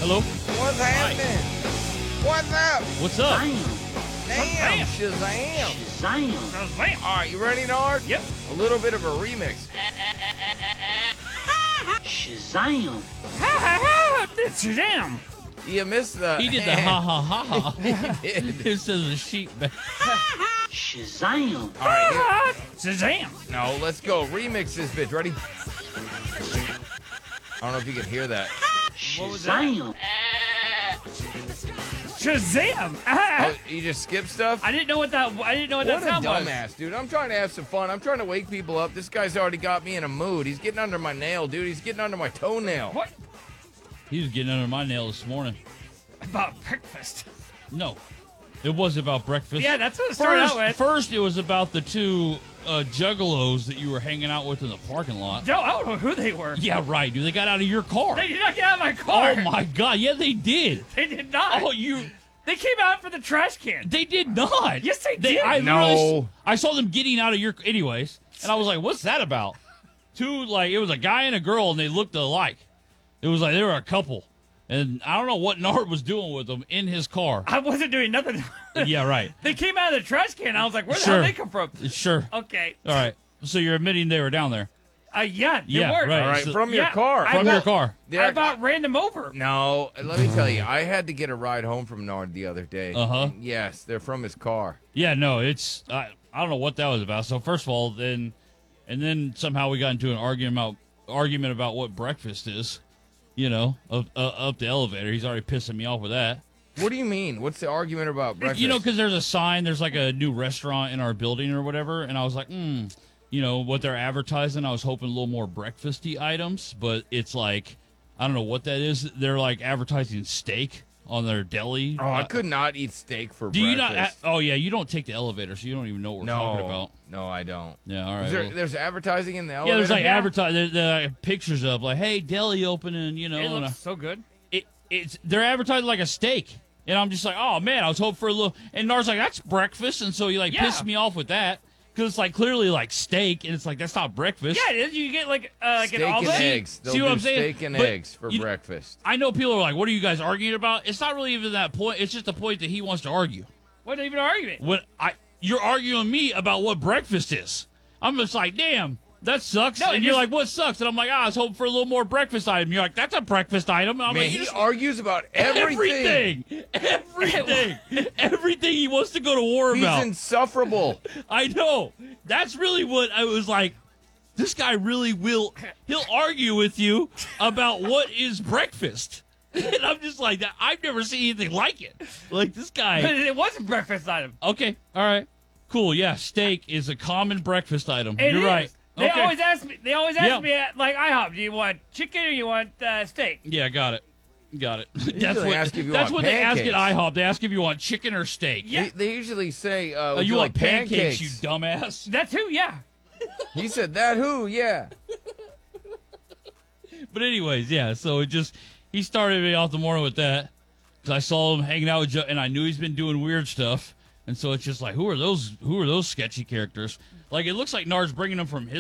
Hello? What's happening? What's up? What's up? Damn, Shazam. Shazam. All right, you ready, Nard? Yep. A little bit of a remix. Shazam. Ha ha ha! It's Shazam. You missed the... He did the ha ha ha ha. He did. It says a sheep. Shazam. All right, Shazam. no, let's go. Remix this bitch. Ready? I don't know if you can hear that. Shazam. Shazam. Oh, you just skip stuff? I didn't know what that. I didn't know what What that a sound was. dumbass, dude. I'm trying to have some fun. I'm trying to wake people up. This guy's already got me in a mood. He's getting under my nail, dude. He's getting under my toenail. What He was getting under my nail this morning. about breakfast? No. It was about breakfast. Yeah, that's what it started out with. First, it was about the two juggalos that you were hanging out with in the parking lot. I don't know who they were. Yeah, right, dude. They got out of your car. They did not get out of my car. Oh, my God. Yeah, they did. They did not. Oh, you... They came out for the trash can. They did not. Yes, they did. I saw them getting out of your... Anyways, and I was like, what's that about? It was a guy and a girl, and they looked alike. It was like they were a couple. And I don't know what Nard was doing with them in his car. I wasn't doing nothing. Yeah, right. They came out of the trash can. I was like, where the Sure. hell did they come from? Sure. Okay. All right. So you're admitting they were down there. Yeah, they Yeah, were. right. All right, So- from your Yeah, car. I From know. your car. Yeah, I about ran them over. No, let me tell you, I had to get a ride home from Nard the other day. Uh-huh. And yes, they're from his car. Yeah, no, it's... I don't know what that was about. So first of all, then somehow we got into an argument about what breakfast is. You know, up the elevator. He's already pissing me off with that. What do you mean? What's the argument about breakfast? You know, because there's a sign, there's like a new restaurant in our building or whatever, and I was like, you know, what they're advertising, I was hoping a little more breakfasty items, but it's like, I don't know what that is. They're like advertising steak on their deli. Oh, I could not eat steak for Do you breakfast. not? Oh, yeah, you don't take the elevator, so you don't even know what we're talking about. No, I don't. Yeah, all right. Is there, well- there's advertising in the yeah, elevator? there's like advertising, like pictures of like, hey, deli opening, you know. It and, looks so good. they're advertising like a steak. And I'm just like, oh, man, I was hoping for a little. And Nard's like, that's breakfast. And so he like Yeah. pissed me off with that. Because it's like clearly like steak. And it's like, that's not breakfast. Yeah, it is. You get like Steak an and omelet. eggs. They'll See what do I'm saying? steak and But eggs for you- breakfast. I know people are like, what are you guys arguing about? It's not really even that point. It's just the point that he wants to argue. What even argument? You're arguing me about what breakfast is. I'm just like, damn, that sucks. No, and it you're just- like, what sucks? And I'm like, I was hoping for a little more breakfast item. You're like, that's a breakfast item. And I'm Man, like, he you just- argues about everything. Everything he wants to go to war He's about. insufferable. I know. That's really what I was like. This guy really will. He'll argue with you about what is breakfast. And I'm just like, I've never seen anything like it. Like this But guy. it was a breakfast item. Okay. All right. Cool. Yeah. Steak is a common breakfast item. It You're is. right. They Okay. always ask me. They always ask Yeah. me at like IHOP. Do you want chicken or you want steak? Yeah. Got it. Got it. That's usually ask if you that's want what they ask at pancakes. IHOP. They ask if you want chicken or steak. Yeah. They usually say, Oh, would you want like pancakes, you dumbass. That too. Yeah. He said that who? Yeah. But anyways, yeah. So he started me off the morning with that because I saw him hanging out with Joe, and I knew he's been doing weird stuff, and so it's just like, who are those sketchy characters? Like it looks like Nard's bringing them from his